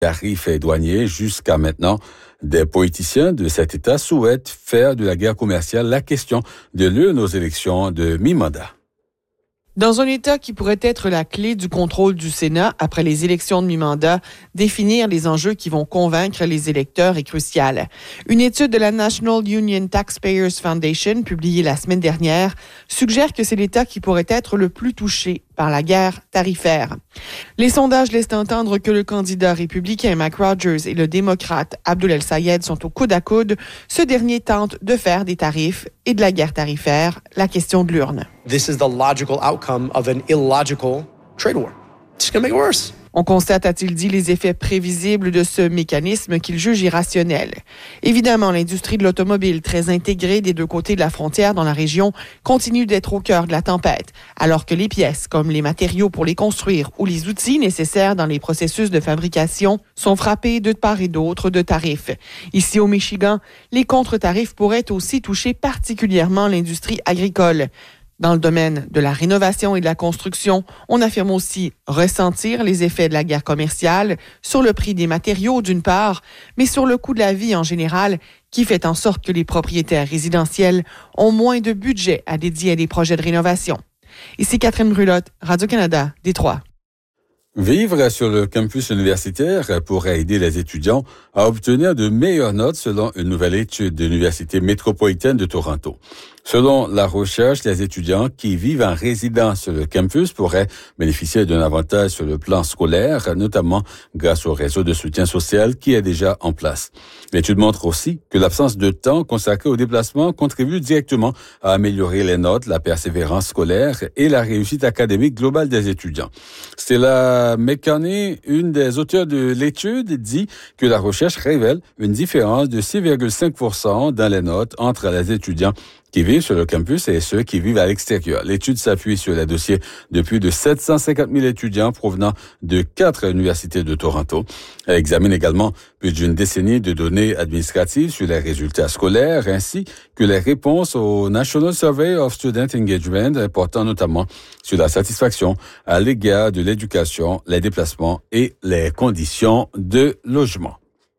tarifs douaniers. Jusqu'à maintenant, des politiciens de cet État souhaitent faire de la guerre commerciale la question de l'une aux élections de mi-mandat. Dans un État qui pourrait être la clé du contrôle du Sénat après les élections de mi-mandat, définir les enjeux qui vont convaincre les électeurs est crucial. Une étude de la National Union Taxpayers Foundation, publiée la semaine dernière, suggère que c'est l'État qui pourrait être le plus touché par la guerre tarifaire. Les sondages laissent entendre que le candidat républicain Mike Rogers et le démocrate Abdul El-Sayed sont au coude à coude. Ce dernier tente de faire des tarifs et de la guerre tarifaire la question de l'urne. This is the logical outcome of an illogical trade war. It's just going to make it worse. On constate, a-t-il dit, les effets prévisibles de ce mécanisme qu'il juge irrationnel. Évidemment, l'industrie de l'automobile, très intégrée des deux côtés de la frontière dans la région, continue d'être au cœur de la tempête, alors que les pièces, comme les matériaux pour les construire ou les outils nécessaires dans les processus de fabrication, sont frappés de part et d'autre de tarifs. Ici au Michigan, les contre-tarifs pourraient aussi toucher particulièrement l'industrie agricole. Dans le domaine de la rénovation et de la construction, on affirme aussi ressentir les effets de la guerre commerciale sur le prix des matériaux d'une part, mais sur le coût de la vie en général, qui fait en sorte que les propriétaires résidentiels ont moins de budget à dédier à des projets de rénovation. Ici Catherine Brulotte, Radio-Canada, Détroit. Vivre sur le campus universitaire pourrait aider les étudiants à obtenir de meilleures notes selon une nouvelle étude de l'Université métropolitaine de Toronto. Selon la recherche, les étudiants qui vivent en résidence sur le campus pourraient bénéficier d'un avantage sur le plan scolaire, notamment grâce au réseau de soutien social qui est déjà en place. L'étude montre aussi que l'absence de temps consacré au déplacement contribue directement à améliorer les notes, la persévérance scolaire et la réussite académique globale des étudiants. Stella McCartney, une des auteurs de l'étude, dit que la recherche révèle une différence de 6,5% dans les notes entre les étudiants qui vivent sur le campus et ceux qui vivent à l'extérieur. L'étude s'appuie sur les dossiers de plus de 750 000 étudiants provenant de 4 universités de Toronto. Elle examine également plus d'une décennie de données administratives sur les résultats scolaires ainsi que les réponses au National Survey of Student Engagement portant notamment sur la satisfaction à l'égard de l'éducation, les déplacements et les conditions de logement.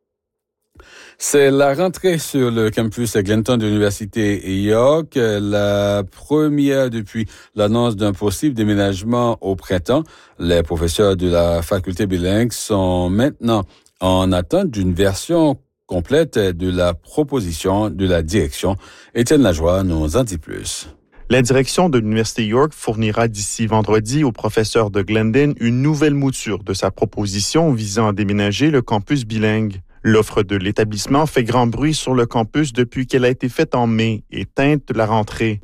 C'est la rentrée sur le campus Glenton de l'Université York, la première depuis l'annonce d'un possible déménagement au printemps. Les professeurs de la faculté bilingue sont maintenant en attente d'une version complète de la proposition de la direction. Étienne Lajoie nous en dit plus. La direction de l'Université York fournira d'ici vendredi aux professeurs de Glendon une nouvelle mouture de sa proposition visant à déménager le campus bilingue. L'offre de l'établissement fait grand bruit sur le campus depuis qu'elle a été faite en mai et teinte la rentrée.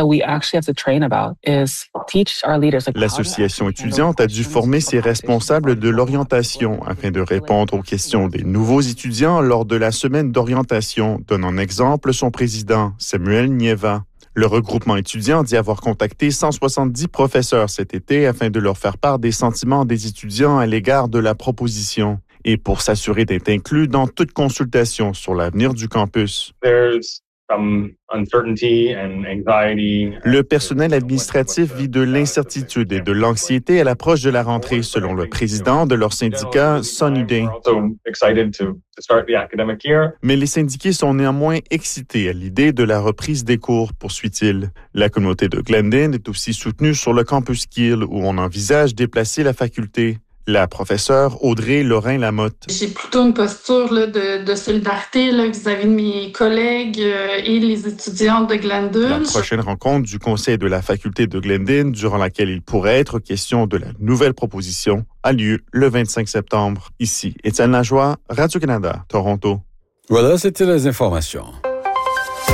L'association étudiante a dû former ses responsables de l'orientation afin de répondre aux questions des nouveaux étudiants lors de la semaine d'orientation, donne en exemple son président, Samuel Nieva. Le regroupement étudiant dit avoir contacté 170 professeurs cet été afin de leur faire part des sentiments des étudiants à l'égard de la proposition et pour s'assurer d'être inclus dans toute consultation sur l'avenir du campus. Le personnel administratif vit de l'incertitude et de l'anxiété à l'approche de la rentrée, selon le président de leur syndicat, Sunny Day. Mais les syndiqués sont néanmoins excités à l'idée de la reprise des cours, poursuit-il. La communauté de Glendon est aussi soutenue sur le campus Keele, où on envisage déplacer la faculté. La professeure Audrey Lorrain-Lamotte. J'ai plutôt une posture de solidarité vis-à-vis de mes collègues et les étudiants de Glendon. La prochaine rencontre du conseil de la faculté de Glendon, durant laquelle il pourrait être question de la nouvelle proposition, a lieu le 25 septembre. Ici, Étienne Lajoie, Radio-Canada, Toronto. Voilà, c'était les informations.